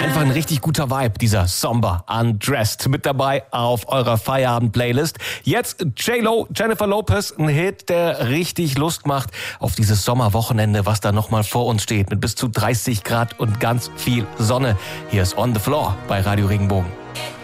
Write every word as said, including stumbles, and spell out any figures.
Einfach ein richtig guter Vibe, dieser Somber Undressed, mit dabei auf eurer Feierabend-Playlist. Jetzt J-Lo, Jennifer Lopez, ein Hit, der richtig Lust macht auf dieses Sommerwochenende, was da nochmal vor uns steht, mit bis zu dreißig Grad und ganz viel Sonne. Hier ist On the Floor bei Radio Regenbogen.